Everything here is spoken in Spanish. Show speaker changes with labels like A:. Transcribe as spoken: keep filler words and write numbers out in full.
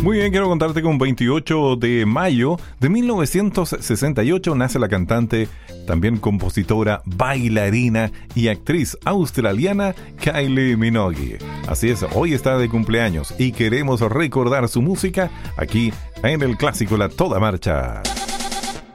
A: Muy bien, quiero contarte que un veintiocho de mayo de mil novecientos sesenta y ocho nace la cantante, también compositora, bailarina y actriz australiana Kylie Minogue. Así es, hoy está de cumpleaños y queremos recordar su música aquí en el clásico La Toda Marcha.